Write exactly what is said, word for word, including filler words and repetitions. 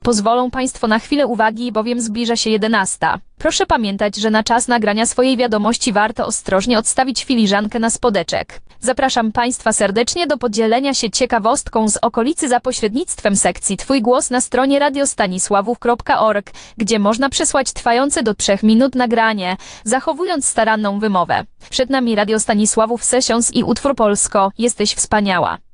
Pozwolą Państwo na chwilę uwagi, bowiem zbliża się jedenasta. Proszę pamiętać, że na czas nagrania swojej wiadomości warto ostrożnie odstawić filiżankę na spodeczek. Zapraszam Państwa serdecznie do podzielenia się ciekawostką z okolicy za pośrednictwem sekcji Twój głos na stronie radiostanisławów kropka org, gdzie można przesłać trwające do trzech minut nagranie, zachowując staranną wymowę. Przed nami Radio Stanisławów Sessions i utwór Polsko, jesteś wspaniała.